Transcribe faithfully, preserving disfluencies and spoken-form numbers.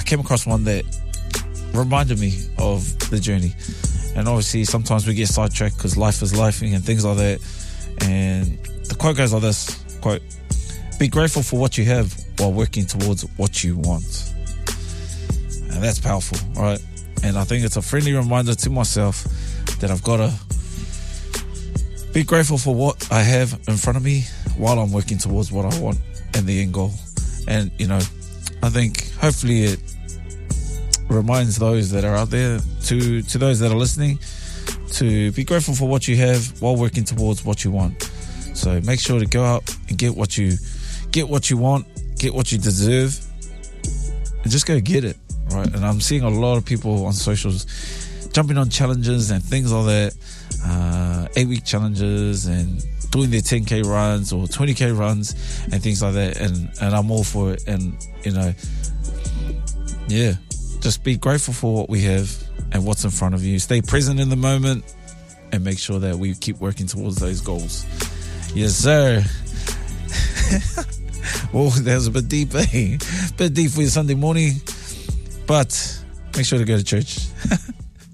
came across one that reminded me of the journey. And obviously sometimes we get sidetracked because life is lifing and things like that. And the quote goes like this, quote, "Be grateful for what you have while working towards what you want." And that's powerful, right? And I think it's a friendly reminder to myself that I've got to be grateful for what I have in front of me while I'm working towards what I want and the end goal. And, you know, I think hopefully it reminds those that are out there, to, to those that are listening, to be grateful for what you have while working towards what you want. So make sure to go out and get what you get what you want, get what you deserve, and just go get it, right? And I'm seeing a lot of people on socials jumping on challenges and things like that, uh, eight-week challenges and doing their ten K runs or twenty K runs and things like that. And, and I'm all for it. And, you know, yeah, just be grateful for what we have and what's in front of you. Stay present in the moment and make sure that we keep working towards those goals. Yes, sir. Well, that was a bit deep, eh? Bit deep for your Sunday morning. But make sure to go to church.